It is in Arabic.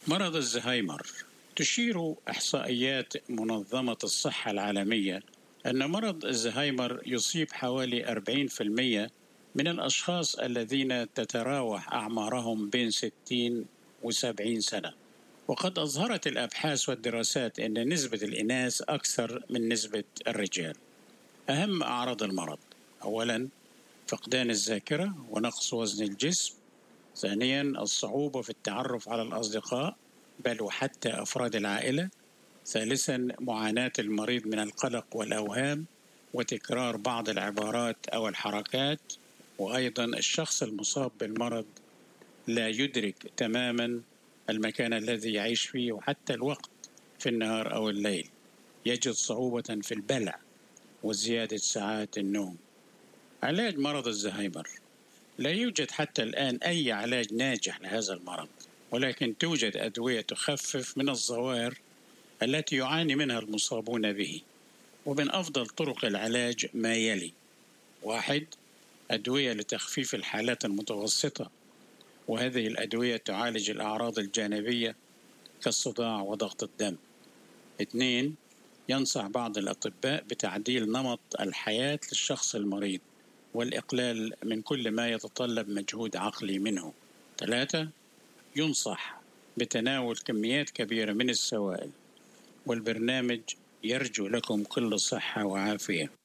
مرض الزهايمر. تشير إحصائيات منظمة الصحة العالمية أن مرض الزهايمر يصيب حوالي 40% من الأشخاص الذين تتراوح أعمارهم بين 60 و70 سنة. وقد أظهرت الأبحاث والدراسات أن نسبة الإناث أكثر من نسبة الرجال. أهم أعراض المرض: أولاً فقدان الذاكرة ونقص وزن الجسم. ثانياً الصعوبة في التعرف على الأصدقاء بل وحتى أفراد العائلة. ثالثاً معاناة المريض من القلق والأوهام وتكرار بعض العبارات أو الحركات. وأيضاً الشخص المصاب بالمرض لا يدرك تماماً المكان الذي يعيش فيه وحتى الوقت في النهار أو الليل. يجد صعوبة في البلع وزيادة ساعات النوم. علاج مرض الزهايمر: لا يوجد حتى الآن أي علاج ناجح لهذا المرض، ولكن توجد أدوية تخفف من الظواهر التي يعاني منها المصابون به. ومن أفضل طرق العلاج ما يلي: 1. أدوية لتخفيف الحالات المتوسطة، وهذه الأدوية تعالج الأعراض الجانبية كالصداع وضغط الدم. 2. ينصح بعض الأطباء بتعديل نمط الحياة للشخص المريض والإقلال من كل ما يتطلب مجهود عقلي منه. 3. ينصح بتناول كميات كبيرة من السوائل. والبرنامج يرجو لكم كل صحة وعافية.